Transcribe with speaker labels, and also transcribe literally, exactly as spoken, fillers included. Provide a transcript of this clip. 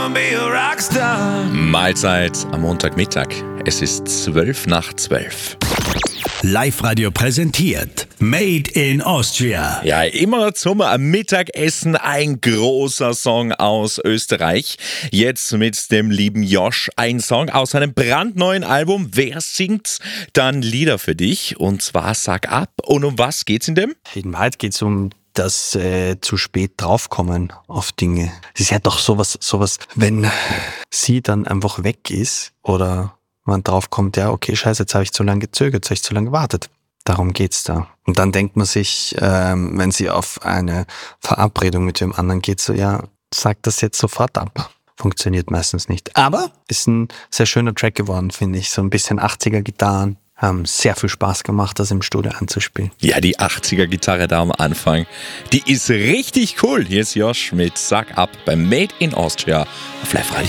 Speaker 1: Mahlzeit am Montagmittag. Es ist zwölf nach zwölf.
Speaker 2: Live-Radio präsentiert Made in Austria.
Speaker 1: Ja, immer zum Mittagessen ein großer Song aus Österreich. Jetzt mit dem lieben Josh. Ein Song aus seinem brandneuen Album. Wer singt dann Lieder für dich? Und zwar Sag ab. Und um was geht's in dem?
Speaker 3: In Wahrheit geht's um das äh, zu spät draufkommen auf Dinge. Es ist ja doch sowas, sowas, wenn sie dann einfach weg ist oder man draufkommt, ja, okay, scheiße, jetzt habe ich zu lange gezögert, jetzt habe ich zu lange gewartet. Darum geht's da. Und dann denkt man sich, ähm, wenn sie auf eine Verabredung mit dem anderen geht, so, ja, sag das jetzt sofort ab. Funktioniert meistens nicht. Aber ist ein sehr schöner Track geworden, finde ich. So ein bisschen achtziger-Gitarren. Haben sehr viel Spaß gemacht, das im Studio anzuspielen.
Speaker 1: Ja, die achtziger-Gitarre da am Anfang, die ist richtig cool. Hier ist Josh mit Sag ab beim Made in Austria auf Live Radio.